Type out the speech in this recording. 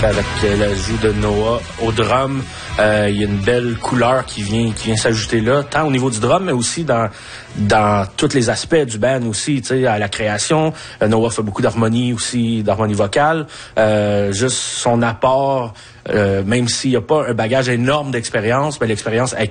avec l'ajout de Noah au drum. Il y a une belle couleur qui vient s'ajouter là, tant au niveau du drum, mais aussi dans tous les aspects du band aussi, tu sais, à la création. Noah fait beaucoup d'harmonie aussi, d'harmonie vocale. Juste son apport, même s'il n'y a pas un bagage énorme d'expérience, mais l'expérience est